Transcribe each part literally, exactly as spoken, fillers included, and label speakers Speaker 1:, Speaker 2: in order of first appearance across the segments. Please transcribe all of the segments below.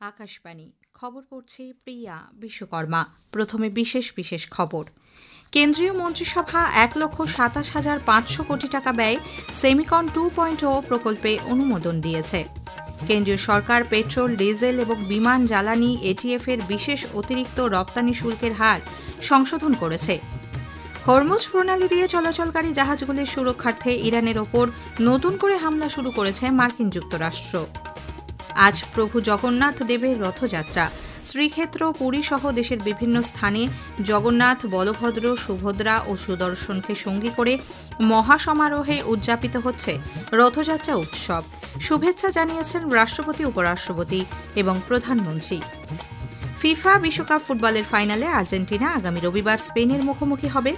Speaker 1: আকাশবাণী খবর পড়ছে প্রিয়া বিশ্বকর্মা। প্রথমে বিশেষ বিশেষ খবর। কেন্দ্রীয় মন্ত্রিসভা এক লক্ষ সাতাশ হাজার পাঁচশো কোটি টাকা ব্যয়ে সেমিকন টু পয়েন্ট ও প্রকল্পে অনুমোদন দিয়েছে। কেন্দ্রীয় সরকার পেট্রোল, ডিজেল এবং বিমান জ্বালানি এটিএফ এর বিশেষ অতিরিক্ত রপ্তানি শুল্কের হার সংশোধন করেছে। হরমুজ প্রণালী দিয়ে চলাচলকারী জাহাজগুলির সুরক্ষার্থে ইরানের ওপর নতুন করে হামলা শুরু করেছে মার্কিন যুক্তরাষ্ট্র। আজ প্রভু জগন্নাথ দেবের রথযাত্রা। শ্রীক্ষেত্র, পুরী সহ দেশের বিভিন্ন স্থানে জগন্নাথ, বলভদ্র, সুভদ্রা ও সুদর্শনকে সঙ্গী করে মহাসমারোহে উদযাপিত হচ্ছে রথযাত্রা উৎসব। শুভেচ্ছা জানিয়েছেন রাষ্ট্রপতি, উপরাষ্ট্রপতি এবং প্রধানমন্ত্রী। ফিফা বিশ্বকাপ ফুটবলের ফাইনালে আর্জেন্টিনা আগামী রবিবার স্পেনের মুখোমুখি হবে।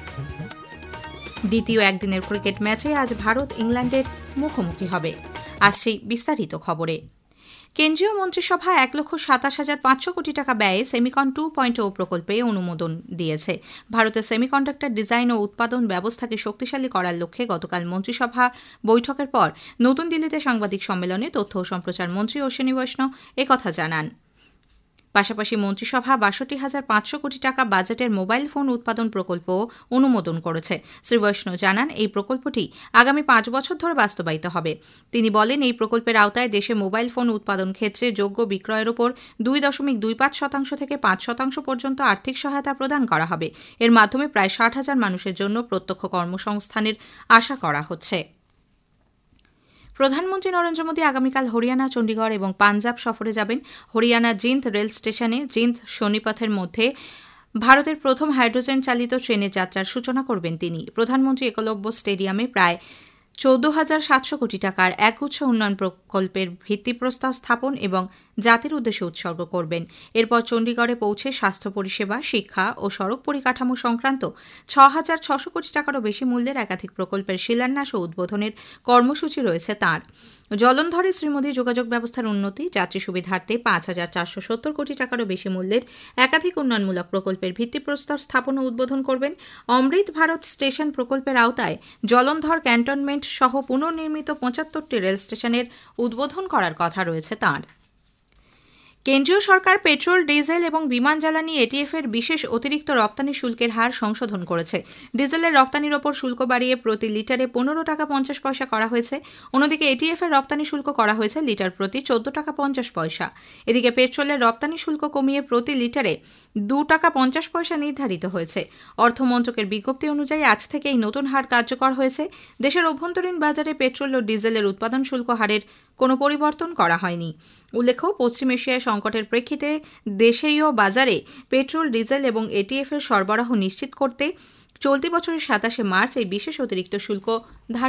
Speaker 1: দ্বিতীয় একদিনের ক্রিকেট ম্যাচে আজ ভারত ইংল্যান্ডের মুখোমুখি হবে। আজ সেই বিস্তারিত খবরে। কেন্দ্রীয় মন্ত্রিসভা এক লক্ষ সাতাশ হাজার পাঁচশো কোটি টাকা ব্যয়ে সেমিকন টু পয়েন্ট ও প্রকল্পে অনুমোদন দিয়েছে। ভারতের সেমিকন্ডাক্টর ডিজাইন ও উৎপাদন ব্যবস্থাকে শক্তিশালী করার লক্ষ্যে গতকাল মন্ত্রিসভা বৈঠকের পর নতুন দিল্লিতে সাংবাদিক সম্মেলনে তথ্য ও সম্প্রচার মন্ত্রী অশ্বিনী বৈষ্ণব একথা জানান। পাশাপাশি মন্ত্রিসভা বাষট্টি হাজার পাঁচশো কোটি টাকা বাজেটের মোবাইল ফোন উৎপাদন প্রকল্প অনুমোদন করেছে। শ্রী বৈষ্ণব জানান, এই প্রকল্পটি আগামী পাঁচ বছর ধরে বাস্তবায়িত হবে। তিনি বলেন, এই প্রকল্পের আওতায় দেশে মোবাইল ফোন উৎপাদন ক্ষেত্রে যোগ্য বিক্রয়ের ওপর দুই দশমিক দুই পাঁচ শতাংশ থেকে পাঁচ শতাংশ পর্যন্ত আর্থিক সহায়তা প্রদান করা হবে। এর মাধ্যমে প্রায় ষাট হাজার মানুষের জন্য প্রত্যক্ষ কর্মসংস্থানের আশা করা হচ্ছে। প্রধানমন্ত্রী নরেন্দ্র মোদী আগামীকাল হরিয়ানা, চণ্ডীগড় এবং পাঞ্জাব সফরে যাবেন। হরিয়ানা জিন্দ রেল স্টেশনে জিন্দ সোনিপথের মধ্যে ভারতের প্রথম হাইড্রোজেন চালিত ট্রেনের যাত্রার সূচনা করবেন তিনি। প্রধানমন্ত্রী একলব্য স্টেডিয়ামে প্রায় চৌদ্দ হাজার সাতশো কোটি টাকার একগুচ্ছ উন্নয়ন প্রকল্পের ভিত্তিপ্রস্তর স্থাপন এবং জাতির উদ্দেশ্যে উৎসর্গ করবেন। এরপর চণ্ডীগড়ে পৌঁছে স্বাস্থ্য পরিষেবা, শিক্ষা ও সড়ক পরিকাঠামো সংক্রান্ত ছ হাজার ছশো কোটি টাকারও বেশি মূল্যের একাধিক প্রকল্পের শিলান্যাস ও উদ্বোধনের কর্মসূচি রয়েছে তাঁর। জলন্ধরে শ্রী মোদী যোগাযোগ ব্যবস্থার উন্নতি, যাত্রী সুবিধার্থে পাঁচ হাজার চারশো সত্তর কোটি টাকারও বেশি মূল্যের একাধিক উন্নয়নমূলক প্রকল্পের ভিত্তিপ্রস্তর স্থাপন ও উদ্বোধন করবেন। অমৃত ভারত স্টেশন প্রকল্পের আওতায় জলন্ধর ক্যান্টনমেন্ট সহ পুনর্নির্মিত পঁচাত্তরটি রেল স্টেশনের উদ্বোধন করার কথা রয়েছে তাঁর। কেন্দ্রীয় সরকার পেট্রোল, ডিজেল এবং বিমান জ্বালানি এটিএফ এর বিশেষ অতিরিক্ত রপ্তানি শুল্কের হার সংশোধন করেছে। ডিজেলের রপ্তানির ওপর শুল্ক বাড়িয়ে প্রতি লিটারে পনেরো টাকা পঞ্চাশ পয়সা করা হয়েছে। অন্যদিকে এটিএফ এর রপ্তানি শুল্ক করা হয়েছে লিটার প্রতি চোদ্দ টাকা পঞ্চাশ পয়সা। এদিকে পেট্রোলের রপ্তানি শুল্ক কমিয়ে প্রতি লিটারে দু টাকা পঞ্চাশ পয়সা নির্ধারিত হয়েছে। অর্থমন্ত্রকের বিজ্ঞপ্তি অনুযায়ী আজ থেকে এই নতুন হার কার্যকর হয়েছে। দেশের অভ্যন্তরীণ বাজারে পেট্রোল ও ডিজেলের উৎপাদন শুল্ক হারের কোনো পরিবর্তন করা হয়নি। উল্লেখ্য, পশ্চিম এশিয়ায় সংকটের প্রেক্ষিতে দেশীয় বাজারে পেট্রোল, ডিজেল এবং এটিএফ এর সরবরাহ নিশ্চিত করতে চলতি বছরের সাতাশে মার্চ এই বিশেষ অতিরিক্ত শুল্ক